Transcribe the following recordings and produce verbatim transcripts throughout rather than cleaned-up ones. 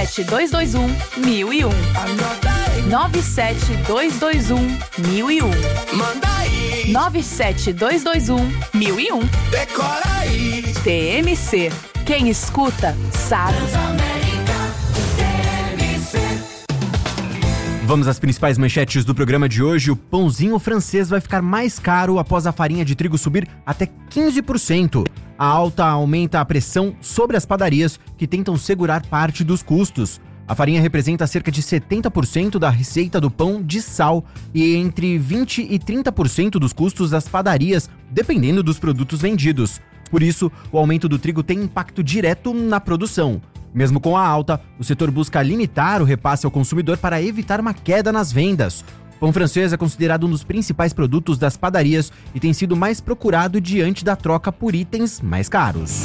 sete dois dois um, mil e um. nove sete dois dois um, mil e um. Manda aí. nove sete dois dois um, mil e um. Decora aí. T M C. Quem escuta, sabe. Vamos às principais manchetes do programa de hoje. O pãozinho francês vai ficar mais caro após a farinha de trigo subir até quinze por cento. A alta aumenta a pressão sobre as padarias, que tentam segurar parte dos custos. A farinha representa cerca de setenta por cento da receita do pão de sal e entre vinte por cento e trinta por cento dos custos das padarias, dependendo dos produtos vendidos. Por isso, o aumento do trigo tem impacto direto na produção. Mesmo com a alta, o setor busca limitar o repasse ao consumidor para evitar uma queda nas vendas. O pão francês é considerado um dos principais produtos das padarias e tem sido mais procurado diante da troca por itens mais caros.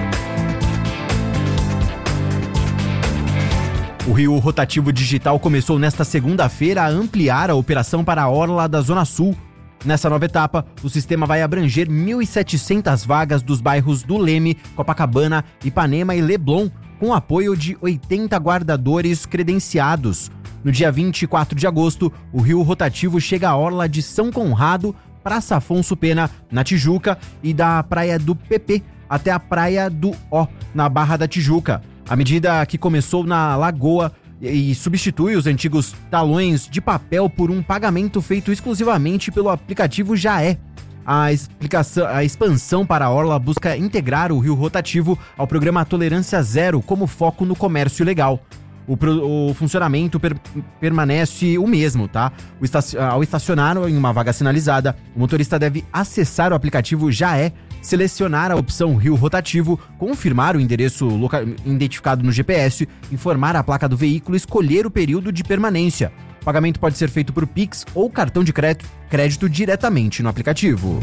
O Rio Rotativo Digital começou nesta segunda-feira a ampliar a operação para a orla da Zona Sul. Nessa nova etapa, o sistema vai abranger mil e setecentas vagas dos bairros do Leme, Copacabana, Ipanema e Leblon, com o apoio de oitenta guardadores credenciados. No dia vinte e quatro de agosto, o Rio Rotativo chega à orla de São Conrado, Praça Afonso Pena, na Tijuca, e da Praia do P P até a Praia do Ó, na Barra da Tijuca. A medida, que começou na Lagoa e substitui os antigos talões de papel por um pagamento feito exclusivamente pelo aplicativo Já É. A, explicação, a expansão para a orla busca integrar o Rio Rotativo ao programa Tolerância Zero como foco no comércio legal. O, pro, o funcionamento per, permanece o mesmo, tá? O estaci, ao estacionar em uma vaga sinalizada, o motorista deve acessar o aplicativo Já É, selecionar a opção Rio Rotativo, confirmar o endereço loca, identificado no G P S, informar a placa do veículo e escolher o período de permanência. O pagamento pode ser feito por Pix ou cartão de crédito, crédito diretamente no aplicativo.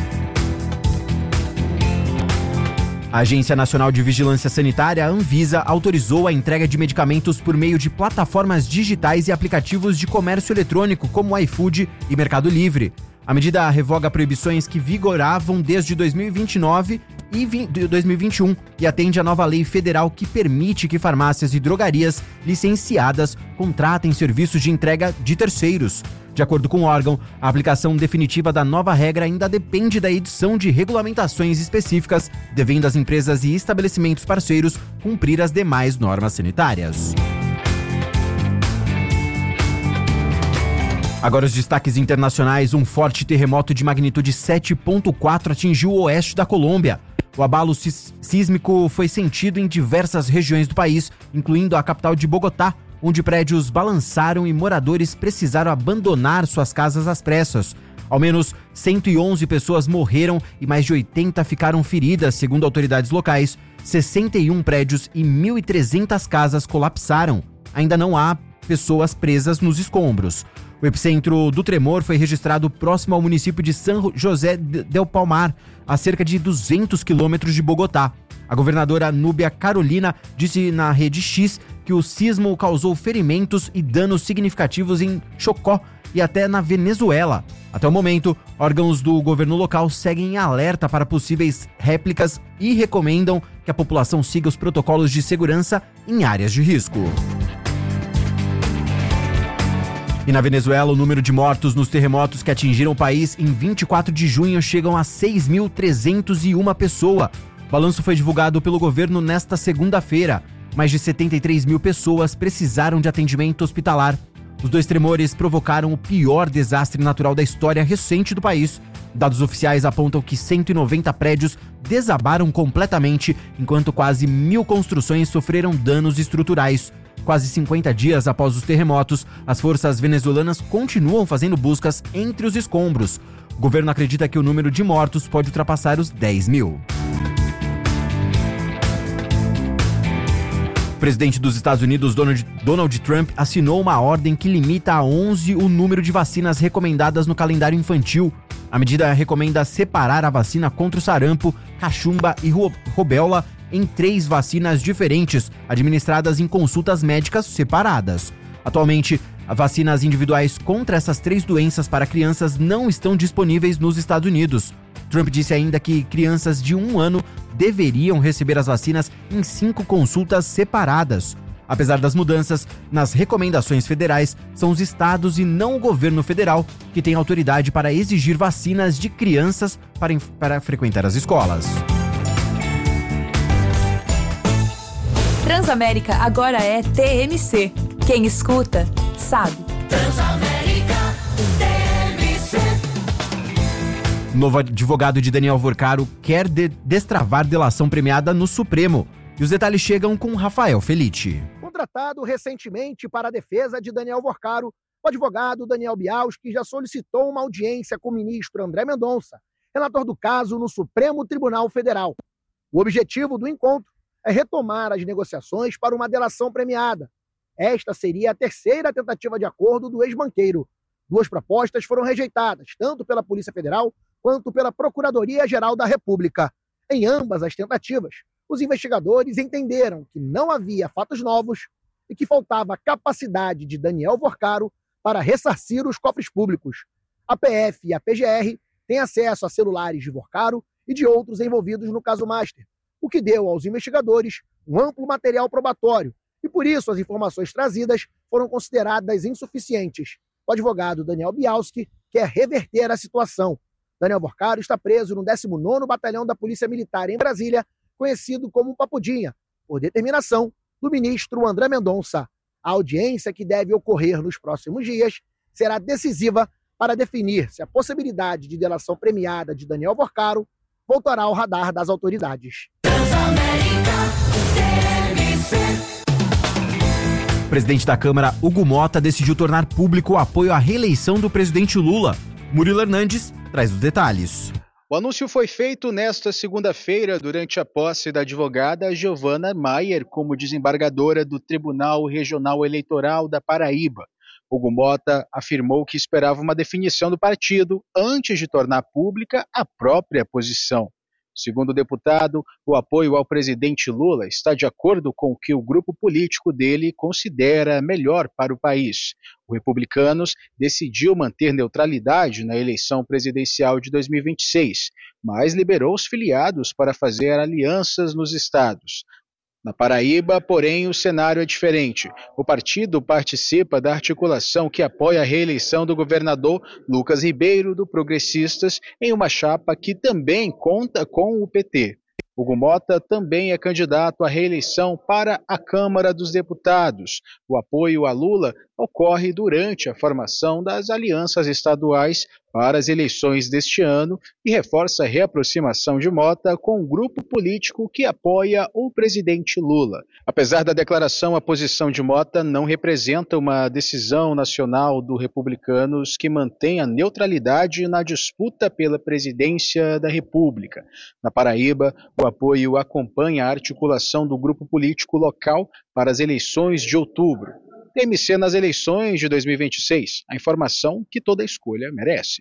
A Agência Nacional de Vigilância Sanitária, a Anvisa, autorizou a entrega de medicamentos por meio de plataformas digitais e aplicativos de comércio eletrônico como iFood e Mercado Livre. A medida revoga proibições que vigoravam desde dois mil e vinte e nove e dois mil e vinte e um e atende à nova lei federal que permite que farmácias e drogarias licenciadas contratem serviços de entrega de terceiros. De acordo com o órgão, a aplicação definitiva da nova regra ainda depende da edição de regulamentações específicas, devendo as empresas e estabelecimentos parceiros cumprir as demais normas sanitárias. Agora os destaques internacionais. Um forte terremoto de magnitude sete ponto quatro atingiu o oeste da Colômbia. O abalo sísmico foi sentido em diversas regiões do país, incluindo a capital de Bogotá, onde prédios balançaram e moradores precisaram abandonar suas casas às pressas. Ao menos cento e onze pessoas morreram e mais de oitenta ficaram feridas, segundo autoridades locais. sessenta e um prédios e mil e trezentas casas colapsaram. Ainda não há pessoas presas nos escombros. O epicentro do tremor foi registrado próximo ao município de São José del Palmar, a cerca de duzentos quilômetros de Bogotá. A governadora Núbia Carolina disse na Rede X que o sismo causou ferimentos e danos significativos em Chocó e até na Venezuela. Até o momento, órgãos do governo local seguem em alerta para possíveis réplicas e recomendam que a população siga os protocolos de segurança em áreas de risco. E na Venezuela, o número de mortos nos terremotos que atingiram o país em vinte e quatro de junho chegam a seis mil trezentos e uma pessoas. O balanço foi divulgado pelo governo nesta segunda-feira. Mais de setenta e três mil pessoas precisaram de atendimento hospitalar. Os dois tremores provocaram o pior desastre natural da história recente do país. Dados oficiais apontam que cento e noventa prédios desabaram completamente, enquanto quase mil construções sofreram danos estruturais. Quase cinquenta dias após os terremotos, as forças venezuelanas continuam fazendo buscas entre os escombros. O governo acredita que o número de mortos pode ultrapassar os dez mil. O presidente dos Estados Unidos, Donald, Donald Trump, assinou uma ordem que limita a onze o número de vacinas recomendadas no calendário infantil. A medida recomenda separar a vacina contra o sarampo, cachumba e rubéola em três vacinas diferentes, administradas em consultas médicas separadas. Atualmente, as vacinas individuais contra essas três doenças para crianças não estão disponíveis nos Estados Unidos. Trump disse ainda que crianças de um ano deveriam receber as vacinas em cinco consultas separadas. Apesar das mudanças, nas recomendações federais, são os estados e não o governo federal que tem autoridade para exigir vacinas de crianças para, para frequentar as escolas. Transamérica agora é T M C. Quem escuta, sabe. Transamérica T M C. Novo advogado de Daniel Vorcaro quer de- destravar delação premiada no Supremo. E os detalhes chegam com Rafael Felitti. Contratado recentemente para a defesa de Daniel Vorcaro, o advogado Daniel Bialski já solicitou uma audiência com o ministro André Mendonça, relator do caso no Supremo Tribunal Federal. O objetivo do encontro é retomar as negociações para uma delação premiada. Esta seria a terceira tentativa de acordo do ex-banqueiro. Duas propostas foram rejeitadas, tanto pela Polícia Federal quanto pela Procuradoria-Geral da República. Em ambas as tentativas, os investigadores entenderam que não havia fatos novos e que faltava capacidade de Daniel Vorcaro para ressarcir os cofres públicos. A P F e a P G R têm acesso a celulares de Vorcaro e de outros envolvidos no caso Master, o que deu aos investigadores um amplo material probatório e, por isso, as informações trazidas foram consideradas insuficientes. O advogado Daniel Bialski quer reverter a situação. Daniel Vorcaro está preso no décimo nono Batalhão da Polícia Militar em Brasília, conhecido como Papudinha, por determinação do ministro André Mendonça. A audiência, que deve ocorrer nos próximos dias, será decisiva para definir se a possibilidade de delação premiada de Daniel Vorcaro voltará ao radar das autoridades. O presidente da Câmara, Hugo Mota, decidiu tornar público o apoio à reeleição do presidente Lula. Murilo Hernandes traz os detalhes. O anúncio foi feito nesta segunda-feira durante a posse da advogada Giovana Maier como desembargadora do Tribunal Regional Eleitoral da Paraíba. Hugo Mota afirmou que esperava uma definição do partido antes de tornar pública a própria posição. Segundo o deputado, o apoio ao presidente Lula está de acordo com o que o grupo político dele considera melhor para o país. O Republicanos decidiu manter neutralidade na eleição presidencial de dois mil e vinte e seis, mas liberou os filiados para fazer alianças nos estados. Na Paraíba, porém, o cenário é diferente. O partido participa da articulação que apoia a reeleição do governador Lucas Ribeiro, do Progressistas, em uma chapa que também conta com o P T. Hugo Mota também é candidato à reeleição para a Câmara dos Deputados. O apoio a Lula ocorre durante a formação das alianças estaduais para as eleições deste ano e reforça a reaproximação de Mota com o grupo político que apoia o presidente Lula. Apesar da declaração, a posição de Mota não representa uma decisão nacional do Republicanos que mantém a neutralidade na disputa pela presidência da República. Na Paraíba, o apoio acompanha a articulação do grupo político local para as eleições de outubro. T M C nas eleições de dois mil e vinte e seis, a informação que toda escolha merece.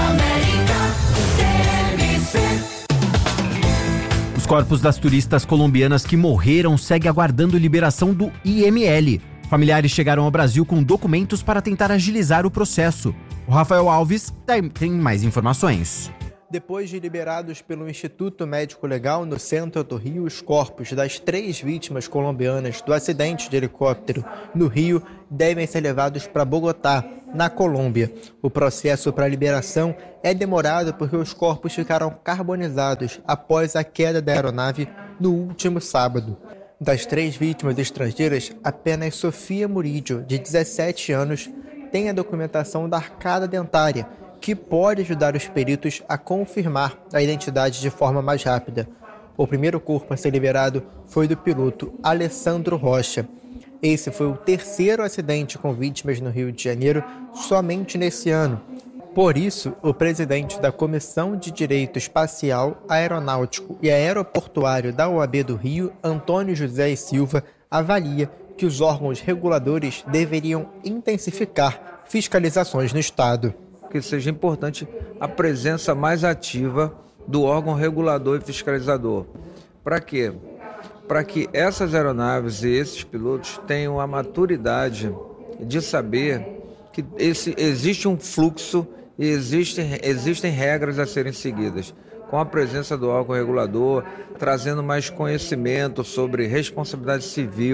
Os corpos das turistas colombianas que morreram seguem aguardando liberação do I M L. Familiares chegaram ao Brasil com documentos para tentar agilizar o processo. O Rafael Alves tem mais informações. Depois de liberados pelo Instituto Médico Legal no centro do Rio, os corpos das três vítimas colombianas do acidente de helicóptero no Rio devem ser levados para Bogotá, na Colômbia. O processo para liberação é demorado porque os corpos ficaram carbonizados após a queda da aeronave no último sábado. Das três vítimas estrangeiras, apenas Sofia Murillo, de dezessete anos, tem a documentação da arcada dentária, que pode ajudar os peritos a confirmar a identidade de forma mais rápida. O primeiro corpo a ser liberado foi do piloto Alessandro Rocha. Esse foi o terceiro acidente com vítimas no Rio de Janeiro somente nesse ano. Por isso, o presidente da Comissão de Direito Espacial, Aeronáutico e Aeroportuário da O A B do Rio, Antônio José e Silva, avalia que os órgãos reguladores deveriam intensificar fiscalizações no Estado. Que seja importante a presença mais ativa do órgão regulador e fiscalizador. Para quê? Para que essas aeronaves e esses pilotos tenham a maturidade de saber que esse, existe um fluxo e existem, existem regras a serem seguidas. Com a presença do órgão regulador, trazendo mais conhecimento sobre responsabilidade civil,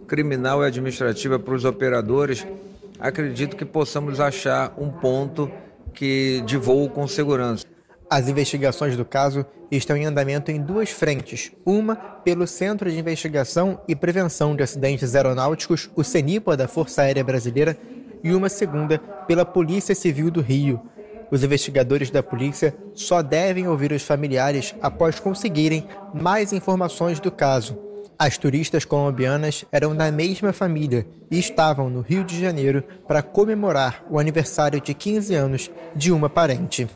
criminal e administrativa para os operadores, acredito que possamos achar um ponto que de voo com segurança. As investigações do caso estão em andamento em duas frentes. Uma pelo Centro de Investigação e Prevenção de Acidentes Aeronáuticos, o CENIPA da Força Aérea Brasileira, e uma segunda pela Polícia Civil do Rio. Os investigadores da polícia só devem ouvir os familiares após conseguirem mais informações do caso. As turistas colombianas eram da mesma família e estavam no Rio de Janeiro para comemorar o aniversário de quinze anos de uma parente.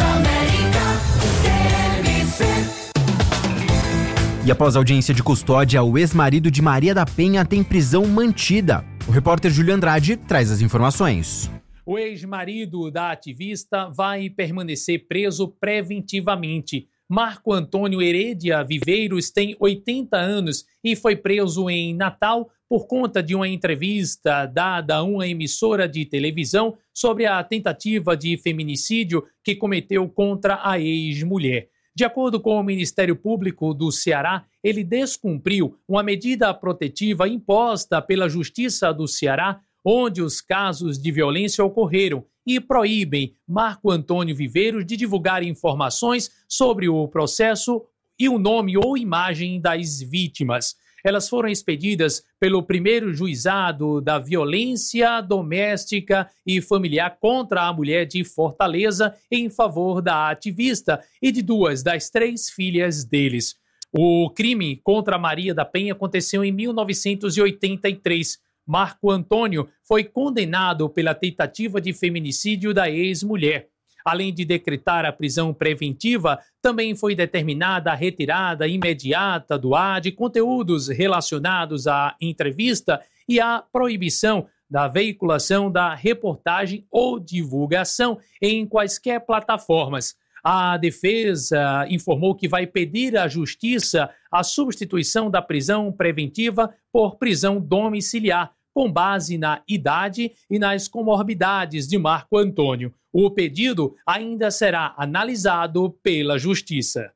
E após a audiência de custódia, o ex-marido de Maria da Penha tem prisão mantida. O repórter Júlio Andrade traz as informações. O ex-marido da ativista vai permanecer preso preventivamente. Marco Antônio Heredia Viveiros tem oitenta anos e foi preso em Natal por conta de uma entrevista dada a uma emissora de televisão sobre a tentativa de feminicídio que cometeu contra a ex-mulher. De acordo com o Ministério Público do Ceará, ele descumpriu uma medida protetiva imposta pela Justiça do Ceará, onde os casos de violência ocorreram, e proíbem Marco Antônio Viveiros de divulgar informações sobre o processo e o nome ou imagem das vítimas. Elas foram expedidas pelo primeiro juizado da violência doméstica e familiar contra a mulher de Fortaleza em favor da ativista e de duas das três filhas deles. O crime contra Maria da Penha aconteceu em mil novecentos e oitenta e três. Marco Antônio foi condenado pela tentativa de feminicídio da ex-mulher. Além de decretar a prisão preventiva, também foi determinada a retirada imediata do ar de conteúdos relacionados à entrevista e a proibição da veiculação da reportagem ou divulgação em quaisquer plataformas. A defesa informou que vai pedir à Justiça a substituição da prisão preventiva por prisão domiciliar, com base na idade e nas comorbidades de Marco Antônio. O pedido ainda será analisado pela Justiça.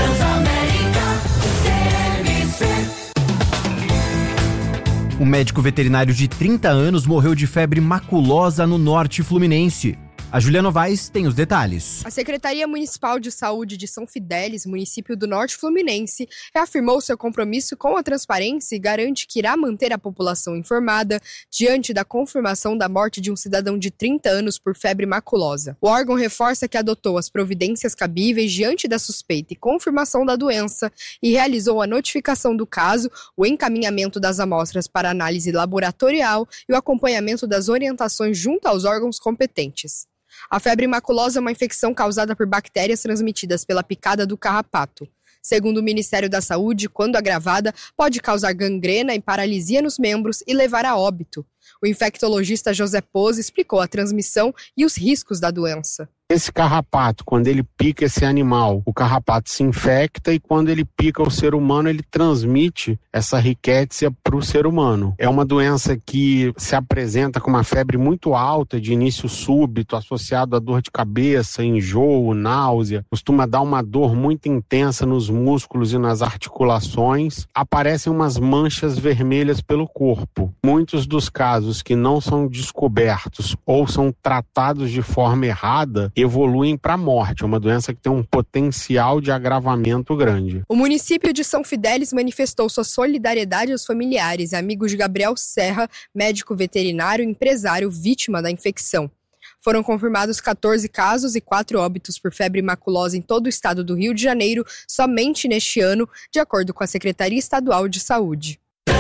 Um médico veterinário de trinta anos morreu de febre maculosa no norte fluminense. A Julia Novaes tem os detalhes. A Secretaria Municipal de Saúde de São Fidélis, município do Norte Fluminense, reafirmou seu compromisso com a transparência e garante que irá manter a população informada diante da confirmação da morte de um cidadão de trinta anos por febre maculosa. O órgão reforça que adotou as providências cabíveis diante da suspeita e confirmação da doença e realizou a notificação do caso, o encaminhamento das amostras para análise laboratorial e o acompanhamento das orientações junto aos órgãos competentes. A febre maculosa é uma infecção causada por bactérias transmitidas pela picada do carrapato. Segundo o Ministério da Saúde, quando agravada, pode causar gangrena e paralisia nos membros e levar a óbito. O infectologista José Pose explicou a transmissão e os riscos da doença. Esse carrapato, quando ele pica esse animal, o carrapato se infecta e quando ele pica o ser humano, ele transmite essa rickettsia para o ser humano. É uma doença que se apresenta com uma febre muito alta, de início súbito, associado a dor de cabeça, enjoo, náusea. Costuma dar uma dor muito intensa nos músculos e nas articulações. Aparecem umas manchas vermelhas pelo corpo. Muitos dos casos que não são descobertos ou são tratados de forma errada evoluem para a morte. É uma doença que tem um potencial de agravamento grande. O município de São Fidélis manifestou sua solidariedade aos familiares e amigos de Gabriel Serra, médico veterinário e empresário vítima da infecção. Foram confirmados catorze casos e quatro óbitos por febre maculosa em todo o estado do Rio de Janeiro somente neste ano, de acordo com a Secretaria Estadual de Saúde.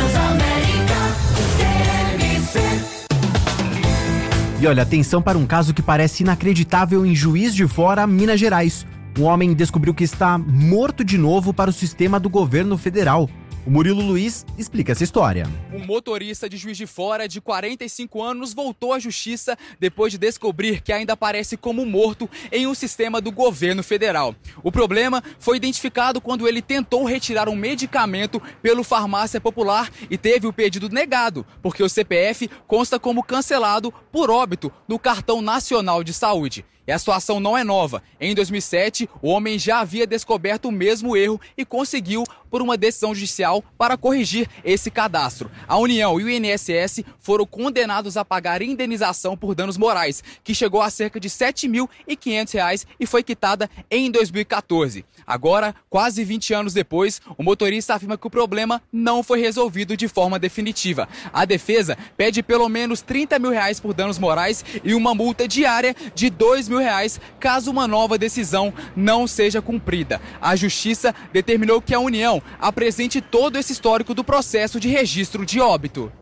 E olha, atenção para um caso que parece inacreditável em Juiz de Fora, Minas Gerais. Um homem descobriu que está morto de novo para o sistema do governo federal. O Murilo Luiz explica essa história. Um motorista de Juiz de Fora de quarenta e cinco anos voltou à justiça depois de descobrir que ainda aparece como morto em um sistema do governo federal. O problema foi identificado quando ele tentou retirar um medicamento pelo Farmácia Popular e teve o pedido negado, porque o C P F consta como cancelado por óbito no Cartão Nacional de Saúde. E a situação não é nova. Em dois mil e sete, o homem já havia descoberto o mesmo erro e conseguiu por uma decisão judicial para corrigir esse cadastro. A União e o I N S S foram condenados a pagar indenização por danos morais, que chegou a cerca de sete mil e quinhentos reais e foi quitada em dois mil e quatorze. Agora, quase vinte anos depois, o motorista afirma que o problema não foi resolvido de forma definitiva. A defesa pede pelo menos trinta mil reais por danos morais e uma multa diária de dois mil reais caso uma nova decisão não seja cumprida. A Justiça determinou que a União apresente todo esse histórico do processo de registro de óbito.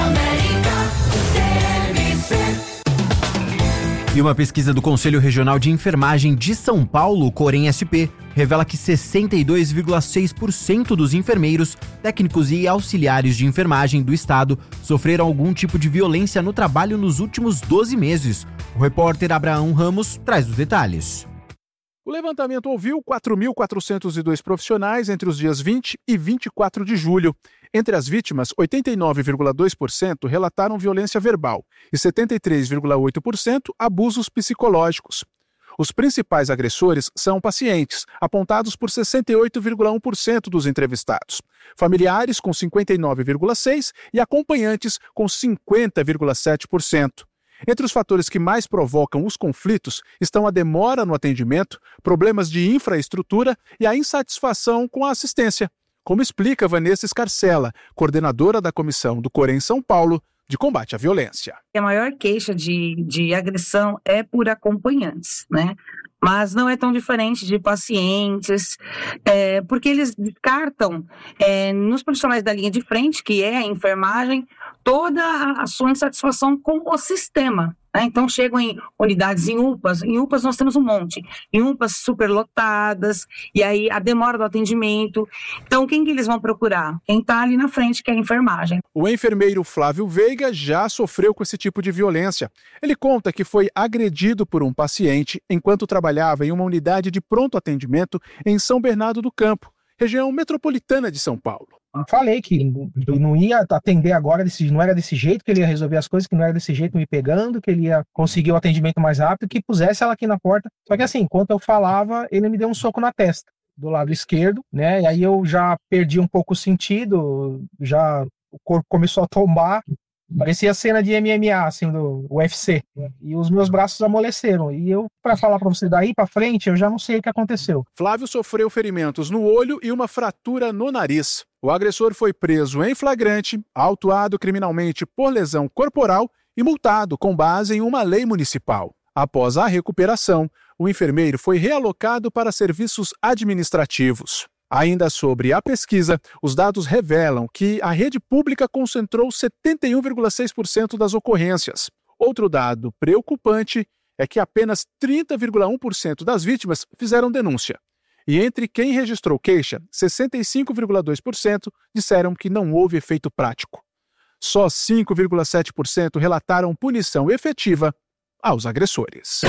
E uma pesquisa do Conselho Regional de Enfermagem de São Paulo, Corém-S P, revela que sessenta e dois vírgula seis por cento dos enfermeiros, técnicos e auxiliares de enfermagem do estado sofreram algum tipo de violência no trabalho nos últimos doze meses. O repórter Abraão Ramos traz os detalhes. O levantamento ouviu quatro mil quatrocentos e dois profissionais entre os dias vinte e vinte e quatro de julho. Entre as vítimas, oitenta e nove vírgula dois por cento relataram violência verbal e setenta e três vírgula oito por cento abusos psicológicos. Os principais agressores são pacientes, apontados por sessenta e oito vírgula um por cento dos entrevistados, familiares com cinquenta e nove vírgula seis por cento e acompanhantes com cinquenta vírgula sete por cento. Entre os fatores que mais provocam os conflitos estão a demora no atendimento, problemas de infraestrutura e a insatisfação com a assistência, como explica Vanessa Escarcella, coordenadora da comissão do Corém São Paulo de combate à violência. A maior queixa de, de agressão é por acompanhantes, né? Mas não é tão diferente de pacientes, é, porque eles descartam é, nos profissionais da linha de frente, que é a enfermagem, toda a, a sua insatisfação com o sistema. Né? Então chegam em unidades em U P As, em U P As nós temos um monte, em U P As superlotadas, e aí a demora do atendimento. Então quem que eles vão procurar? Quem está ali na frente, que é a enfermagem. O enfermeiro Flávio Veiga já sofreu com esse tipo de violência. Ele conta que foi agredido por um paciente enquanto trabalhava em uma unidade de pronto atendimento em São Bernardo do Campo, região metropolitana de São Paulo. Eu falei que não ia atender agora, desse, não era desse jeito que ele ia resolver as coisas, que não era desse jeito me pegando, que ele ia conseguir o atendimento mais rápido, que pusesse ela aqui na porta. Só que assim, enquanto eu falava, ele me deu um soco na testa, do lado esquerdo, né? E aí eu já perdi um pouco o sentido, já o corpo começou a tombar. Parecia a cena de M M A, assim, do U F C. E os meus braços amoleceram. E eu, para falar para você daí para frente, eu já não sei o que aconteceu. Flávio sofreu ferimentos no olho e uma fratura no nariz. O agressor foi preso em flagrante, autuado criminalmente por lesão corporal e multado com base em uma lei municipal. Após a recuperação, o enfermeiro foi realocado para serviços administrativos. Ainda sobre a pesquisa, os dados revelam que a rede pública concentrou setenta e um vírgula seis por cento das ocorrências. Outro dado preocupante é que apenas trinta vírgula um por cento das vítimas fizeram denúncia. E entre quem registrou queixa, sessenta e cinco vírgula dois por cento disseram que não houve efeito prático. Só cinco vírgula sete por cento relataram punição efetiva aos agressores.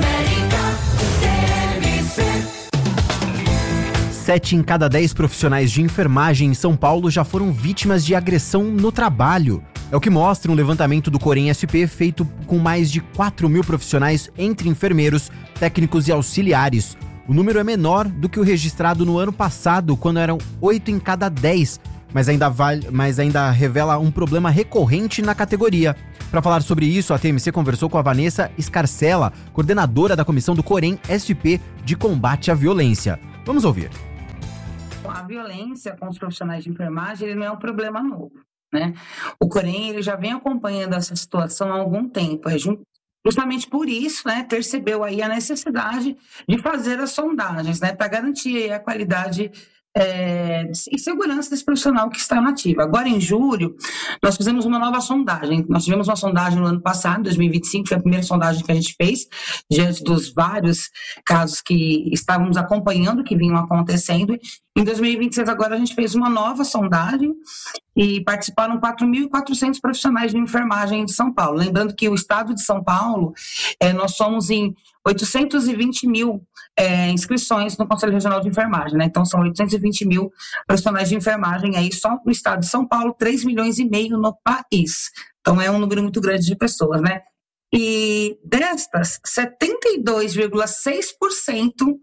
Sete em cada dez profissionais de enfermagem em São Paulo já foram vítimas de agressão no trabalho. É o que mostra um levantamento do Corém-S P feito com mais de quatro mil profissionais entre enfermeiros, técnicos e auxiliares. O número é menor do que o registrado no ano passado, quando eram oito em cada dez, mas ainda, vale, mas ainda revela um problema recorrente na categoria. Para falar sobre isso, a T M C conversou com a Vanessa Escarcella, coordenadora da comissão do Corém-S P de combate à violência. Vamos ouvir. A violência com os profissionais de enfermagem ele não é um problema novo, né? O Corém ele já vem acompanhando essa situação há algum tempo. Justamente por isso, né, percebeu aí a necessidade de fazer as sondagens, né, para garantir aí a qualidade É, e segurança desse profissional que está na ativa. Agora, em julho, nós fizemos uma nova sondagem. Nós tivemos uma sondagem no ano passado, dois mil e vinte e cinco, foi a primeira sondagem que a gente fez, diante dos vários casos que estávamos acompanhando, que vinham acontecendo. Em dois mil e vinte e seis, agora, a gente fez uma nova sondagem e participaram quatro mil e quatrocentos profissionais de enfermagem de São Paulo. Lembrando que o estado de São Paulo, é, nós somos em oitocentos e vinte mil é, inscrições no Conselho Regional de Enfermagem, né? Então são oitocentos e vinte mil profissionais de enfermagem aí só no estado de São Paulo, três milhões e meio no país. Então é um número muito grande de pessoas, né? E destas, setenta e dois vírgula seis por cento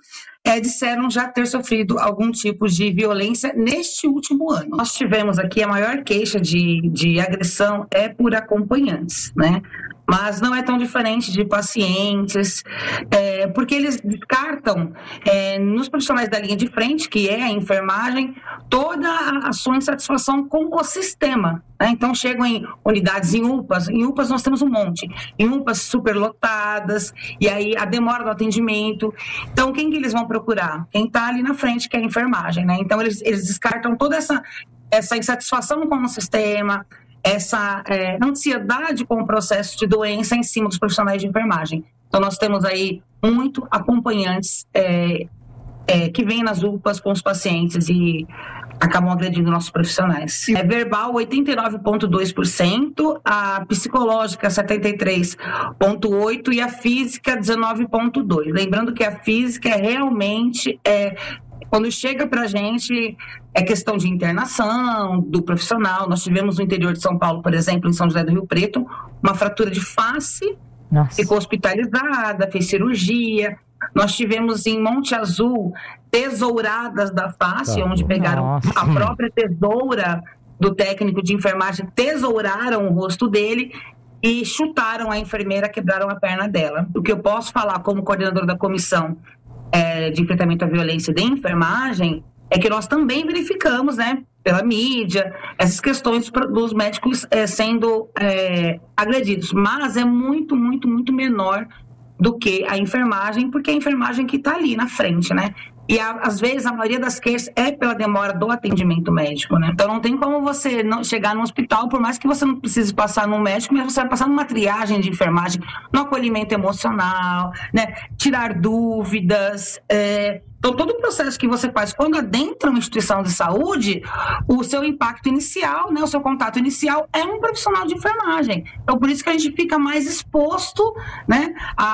é, disseram já ter sofrido algum tipo de violência neste último ano. Nós tivemos aqui a maior queixa de, de agressão é por acompanhantes, né? Mas não é tão diferente de pacientes, é, porque eles descartam é, nos profissionais da linha de frente, que é a enfermagem, toda a sua insatisfação com o sistema. Né? Então, chegam em unidades em U P As, em U P As nós temos um monte, em U P As superlotadas, e aí a demora do atendimento. Então, quem que eles vão procurar? Quem está ali na frente, que é a enfermagem. Né? Então, eles, eles descartam toda essa, essa insatisfação com o sistema, essa é, ansiedade com o processo de doença em cima dos profissionais de enfermagem. Então, nós temos aí muito acompanhantes é, é, que vêm nas U P As com os pacientes e acabam agredindo nossos profissionais. É verbal, oitenta e nove vírgula dois por cento, a psicológica, setenta e três vírgula oito por cento e a física, dezenove vírgula dois por cento. Lembrando que a física é realmente... É, quando chega para a gente, é questão de internação do profissional. Nós tivemos no interior de São Paulo, por exemplo, em São José do Rio Preto, uma fratura de face, Nossa. Ficou hospitalizada, fez cirurgia. Nós tivemos em Monte Azul tesouradas da face, tá, onde pegaram Nossa. A própria tesoura do técnico de enfermagem, tesouraram o rosto dele e chutaram a enfermeira, quebraram a perna dela. O que eu posso falar como coordenadora da comissão É, de enfrentamento à violência de enfermagem, é que nós também verificamos, né, pela mídia, essas questões dos médicos é, sendo é, agredidos, mas é muito, muito, muito menor do que a enfermagem, porque é a enfermagem que está ali na frente, né? E a, às vezes a maioria das queixas é pela demora do atendimento médico, né? Então não tem como você não chegar no hospital, por mais que você não precise passar no médico, mas você vai passar numa triagem de enfermagem, no acolhimento emocional, né? Tirar dúvidas, é... Então, todo o processo que você faz quando adentra uma instituição de saúde, o seu impacto inicial, né, o seu contato inicial é um profissional de enfermagem. Então, por isso que a gente fica mais exposto, né,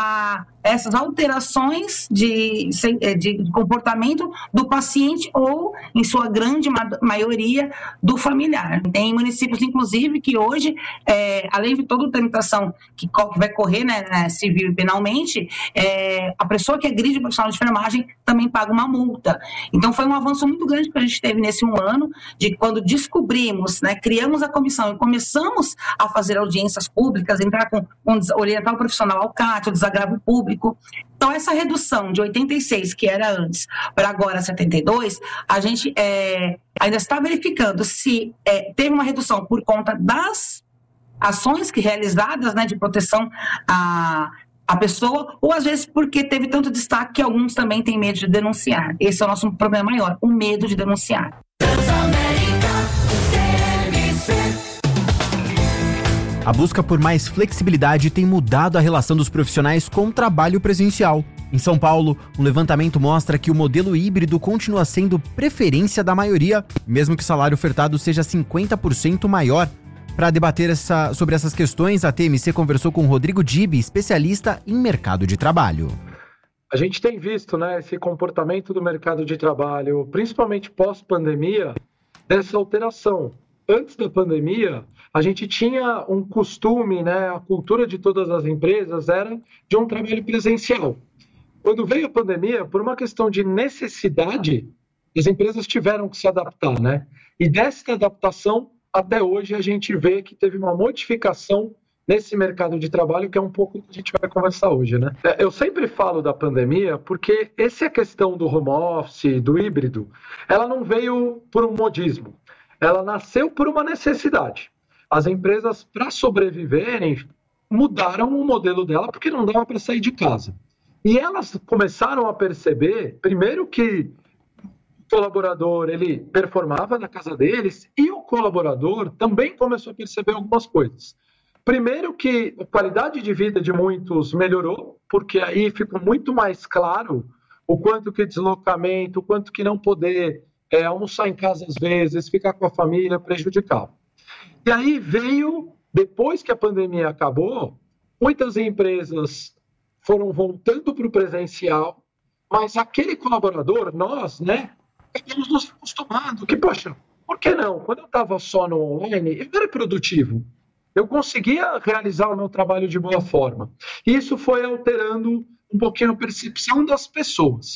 a essas alterações de, de comportamento do paciente ou, em sua grande maioria, do familiar. Tem municípios, inclusive, que hoje, é, além de toda a tramitação que vai correr, né, civil e penalmente, é, a pessoa que agride o profissional de enfermagem também paga uma multa. Então, foi um avanço muito grande que a gente teve nesse um ano, de quando descobrimos, né, criamos a comissão e começamos a fazer audiências públicas, entrar com, com orientar o profissional ao C A T, o desagravo público. Então, essa redução de oitenta e seis, que era antes, para agora setenta e dois, a gente é, ainda está verificando se é, teve uma redução por conta das ações que realizadas, né, de proteção a a pessoa, ou às vezes porque teve tanto destaque que alguns também têm medo de denunciar. Esse é o nosso problema maior, o medo de denunciar. A busca por mais flexibilidade tem mudado a relação dos profissionais com o trabalho presencial. Em São Paulo, um levantamento mostra que o modelo híbrido continua sendo preferência da maioria, mesmo que o salário ofertado seja cinquenta por cento maior. Para debater essa, sobre essas questões, a T M C conversou com Rodrigo Dibi, especialista em mercado de trabalho. A gente tem visto, né, esse comportamento do mercado de trabalho, principalmente pós-pandemia, dessa alteração. Antes da pandemia, a gente tinha um costume, né, a cultura de todas as empresas era de um trabalho presencial. Quando veio a pandemia, por uma questão de necessidade, as empresas tiveram que se adaptar, né? E dessa adaptação, até hoje, a gente vê que teve uma modificação nesse mercado de trabalho, que é um pouco o que a gente vai conversar hoje, né? Eu sempre falo da pandemia porque essa questão do home office, do híbrido, ela não veio por um modismo. Ela nasceu por uma necessidade. As empresas, para sobreviverem, mudaram o modelo dela porque não dava para sair de casa. E elas começaram a perceber, primeiro, que colaborador, ele performava na casa deles e o colaborador também começou a perceber algumas coisas. Primeiro que a qualidade de vida de muitos melhorou, porque aí ficou muito mais claro o quanto que deslocamento, o quanto que não poder é, almoçar em casa às vezes, ficar com a família prejudicava. E aí veio, depois que a pandemia acabou, muitas empresas foram voltando para o presencial, mas aquele colaborador, nós, né, acabamos nos acostumando, que, poxa, por que não? Quando eu estava só no online, eu era produtivo. Eu conseguia realizar o meu trabalho de boa forma. E isso foi alterando um pouquinho a percepção das pessoas.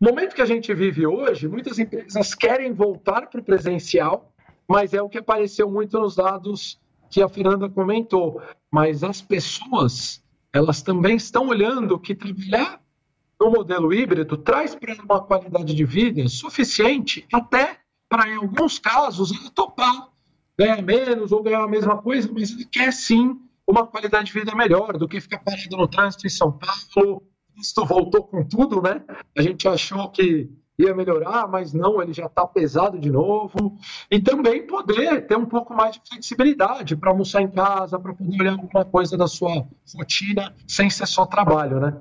No momento que a gente vive hoje, muitas empresas querem voltar para o presencial, mas é o que apareceu muito nos dados que a Fernanda comentou. Mas as pessoas, elas também estão olhando que trabalhar no modelo híbrido traz para ela uma qualidade de vida suficiente até para, em alguns casos, ela topar ganhar menos ou ganhar a mesma coisa, mas ele quer sim uma qualidade de vida melhor do que ficar parado no trânsito em São Paulo. Isso voltou com tudo, né? A gente achou que ia melhorar, mas não, ele já está pesado de novo. E também poder ter um pouco mais de flexibilidade para almoçar em casa, para poder olhar alguma coisa da sua rotina sem ser só trabalho, né?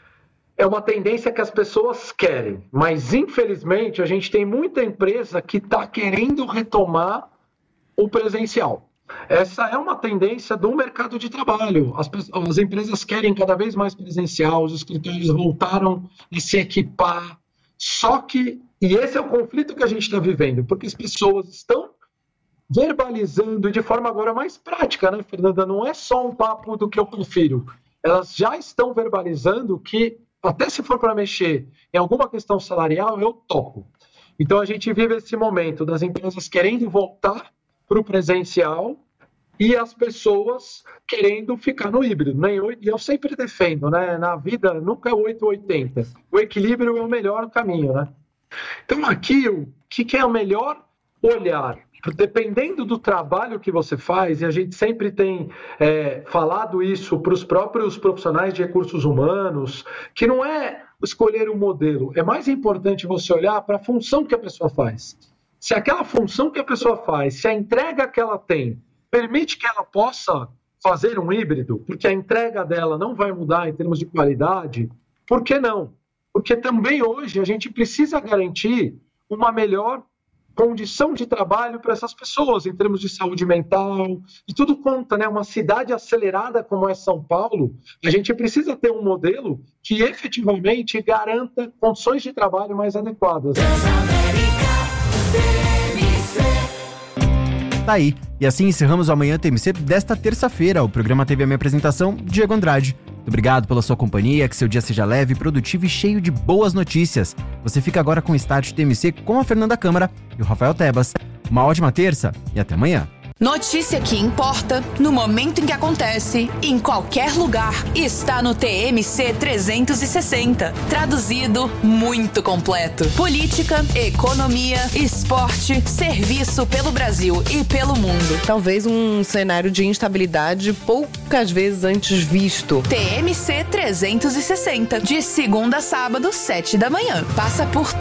É uma tendência que as pessoas querem, mas infelizmente a gente tem muita empresa que está querendo retomar o presencial. Essa é uma tendência do mercado de trabalho. As, as empresas querem cada vez mais presencial, os escritórios voltaram a se equipar. Só que, e esse é o conflito que a gente está vivendo, porque as pessoas estão verbalizando de forma agora mais prática, né, Fernanda? Não é só um papo do que eu prefiro. Elas já estão verbalizando que, até se for para mexer em alguma questão salarial, eu topo. Então a gente vive esse momento das empresas querendo voltar para o presencial e as pessoas querendo ficar no híbrido, né? E eu sempre defendo, né? Na vida nunca é oito ou oitenta. O equilíbrio é o melhor caminho, né? Então aqui, o que é o melhor olhar? Dependendo do trabalho que você faz, e a gente sempre tem é, falado isso para os próprios profissionais de recursos humanos, que não é escolher um modelo, é mais importante você olhar para a função que a pessoa faz. Se aquela função que a pessoa faz, se a entrega que ela tem, permite que ela possa fazer um híbrido, porque a entrega dela não vai mudar em termos de qualidade, por que não? Porque também hoje a gente precisa garantir uma melhor condição de trabalho para essas pessoas, em termos de saúde mental, e tudo conta, né? Uma cidade acelerada como é São Paulo, a gente precisa ter um modelo que efetivamente garanta condições de trabalho mais adequadas. Tá aí. E assim encerramos o Amanhã T M C desta terça-feira. O programa teve a minha apresentação, Diego Andrade. Muito obrigado pela sua companhia, que seu dia seja leve, produtivo e cheio de boas notícias. Você fica agora com o Start T M C com a Fernanda Câmara e o Rafael Tebas. Uma ótima terça e até amanhã. Notícia que importa, no momento em que acontece, em qualquer lugar, está no T M C trezentos e sessenta. Traduzido, muito completo. Política, economia, esporte, serviço pelo Brasil e pelo mundo. Talvez um cenário de instabilidade poucas vezes antes visto. T M C trezentos e sessenta, de segunda a sábado, sete da manhã. Passa por